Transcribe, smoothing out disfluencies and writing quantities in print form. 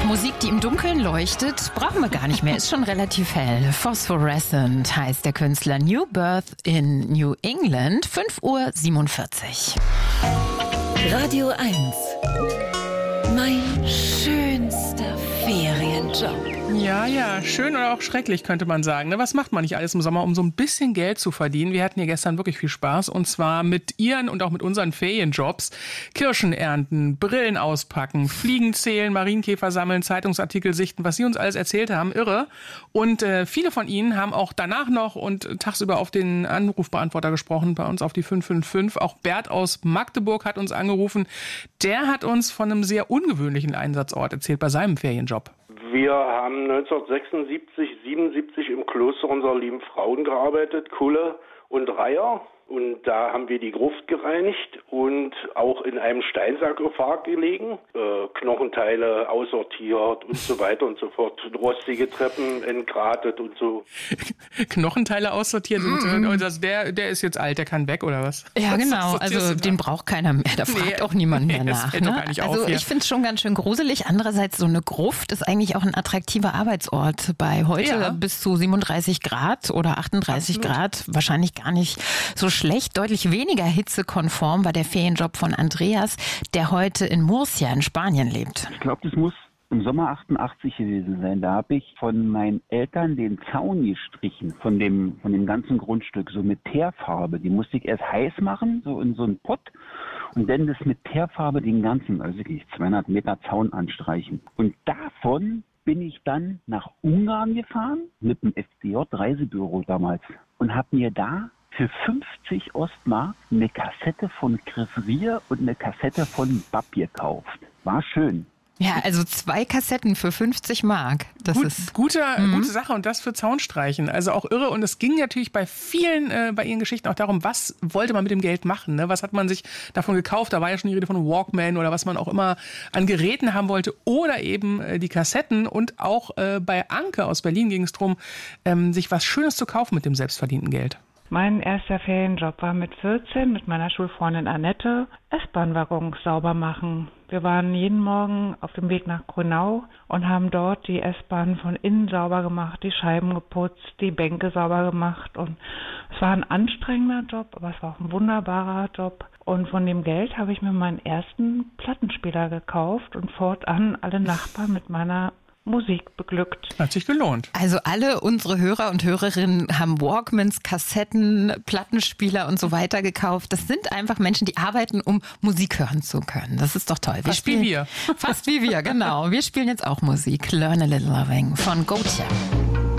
Musik, die im Dunkeln leuchtet, brauchen wir gar nicht mehr. Ist schon relativ hell. Phosphorescent heißt der Künstler. New Birth in New England, 5:47 Uhr. Radio 1. Mein schönster Ferienjob. Ja, schön oder auch schrecklich, könnte man sagen. Was macht man nicht alles im Sommer, um so ein bisschen Geld zu verdienen? Wir hatten hier gestern wirklich viel Spaß und zwar mit Ihren und auch mit unseren Ferienjobs. Kirschen ernten, Brillen auspacken, Fliegen zählen, Marienkäfer sammeln, Zeitungsartikel sichten, was Sie uns alles erzählt haben, irre. Und viele von Ihnen haben auch danach noch und tagsüber auf den Anrufbeantworter gesprochen, bei uns auf die 555. Auch Bert aus Magdeburg hat uns angerufen. Der hat uns von einem sehr ungewöhnlichen Einsatzort erzählt bei seinem Ferienjob. Wir haben 1976, 77 im Kloster unserer lieben Frauen gearbeitet, Kulle und Reiher. Und da haben wir die Gruft gereinigt und auch in einem Steinsarkophag gelegen, Knochenteile aussortiert und so weiter und so fort, rostige Treppen entgratet und so. Knochenteile aussortiert und der ist jetzt alt, der kann weg oder was? Ja, genau, also den braucht keiner mehr, da fragt auch niemand mehr nach. Fällt doch gar nicht auf also hier. ich finde es schon ganz schön gruselig. Andererseits, so eine Gruft ist eigentlich auch ein attraktiver Arbeitsort. Bei heute bis zu 37 Grad oder 38 Grad wahrscheinlich gar nicht so schlecht. Deutlich weniger hitzekonform war der Ferienjob von Andreas, der heute in Murcia in Spanien lebt. Ich glaube, das muss im Sommer 88 gewesen sein. Da habe ich von meinen Eltern den Zaun gestrichen, von dem ganzen Grundstück, so mit Teerfarbe. Die musste ich erst heiß machen, so in so einen Pott, und dann das mit Teerfarbe den ganzen, also 200 Meter Zaun anstreichen. Und davon bin ich dann nach Ungarn gefahren, mit dem FDJ-Reisebüro damals, und habe mir da für 50 Ostmark eine Kassette von Chris Ria und eine Kassette von Bab gekauft. War schön. Ja, also 2 Kassetten für 50 Mark. Das ist gute Sache und das für Zaunstreichen. Also auch irre. Und es ging natürlich bei vielen, bei Ihren Geschichten auch darum, was wollte man mit dem Geld machen? Ne? Was hat man sich davon gekauft? Da war ja schon die Rede von Walkman oder was man auch immer an Geräten haben wollte. Oder eben die Kassetten. Und auch bei Anke aus Berlin ging es darum, sich was Schönes zu kaufen mit dem selbstverdienten Geld. Mein erster Ferienjob war mit 14 mit meiner Schulfreundin Annette S-Bahn-Waggons sauber machen. Wir waren jeden Morgen auf dem Weg nach Grünau und haben dort die S-Bahn von innen sauber gemacht, die Scheiben geputzt, die Bänke sauber gemacht. Und es war ein anstrengender Job, aber es war auch ein wunderbarer Job. Und von dem Geld habe ich mir meinen ersten Plattenspieler gekauft und fortan alle Nachbarn mit meiner Musik beglückt. Hat sich gelohnt. Also alle unsere Hörer und Hörerinnen haben Walkmans, Kassetten, Plattenspieler und so weiter gekauft. Das sind einfach Menschen, die arbeiten, um Musik hören zu können. Das ist doch toll. Fast wie wir. Fast wie wir, genau. Wir spielen jetzt auch Musik. Learn a Little Loving von Gotcha.